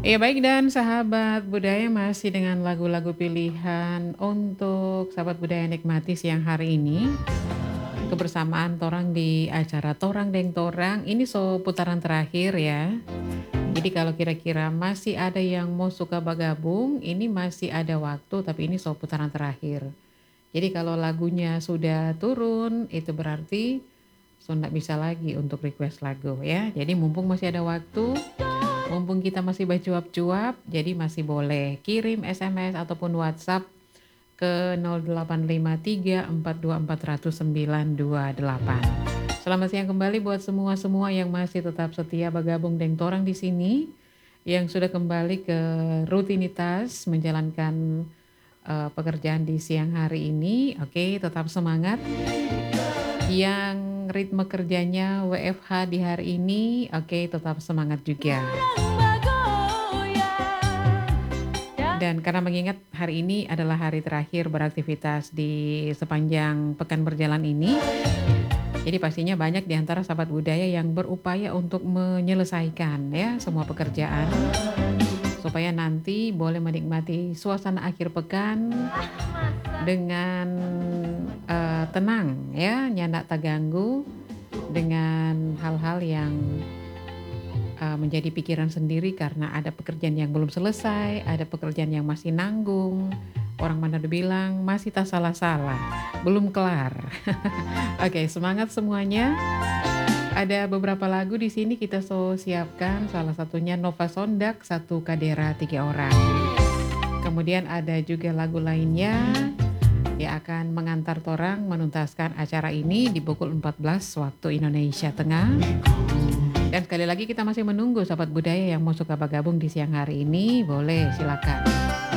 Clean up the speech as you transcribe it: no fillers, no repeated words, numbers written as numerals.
Ya baik dan sahabat budaya masih dengan lagu-lagu pilihan untuk sahabat budaya nikmati siang hari ini. Kebersamaan torang di acara Torang Deng Torang ini putaran terakhir ya. Jadi kalau kira-kira masih ada yang mau suka bergabung, ini masih ada waktu tapi ini putaran terakhir. Jadi kalau lagunya sudah turun, itu berarti nggak bisa lagi untuk request lagu ya. Jadi mumpung masih ada waktu, mumpung kita masih bercuap-cuap, jadi masih boleh kirim SMS ataupun WhatsApp ke 0853 424 928. Selamat siang kembali buat semua-semua yang masih tetap setia bergabung dengan torang di sini, yang sudah kembali ke rutinitas menjalankan pekerjaan di siang hari ini. Oke, tetap semangat. Yang ritme kerjanya WFH di hari ini, oke, tetap semangat juga. Dan karena mengingat hari ini adalah hari terakhir beraktivitas di sepanjang pekan berjalan ini, jadi pastinya banyak di antara sahabat budaya yang berupaya untuk menyelesaikan ya semua pekerjaan supaya nanti boleh menikmati suasana akhir pekan dengan tenang ya, nyandak terganggu dengan hal-hal yang menjadi pikiran sendiri karena ada pekerjaan yang belum selesai, ada pekerjaan yang masih nanggung. Orang mana udah bilang masih tak salah-salah, belum kelar. Oke, semangat semuanya. Ada beberapa lagu di sini kita siapkan, salah satunya Nova Sondak, Satu Kadera Tiga Orang. Kemudian ada juga lagu lainnya yang akan mengantar torang menuntaskan acara ini di pukul 14 waktu Indonesia Tengah. Dan sekali lagi kita masih menunggu sahabat budaya yang mau suka bergabung di siang hari ini, boleh silakan.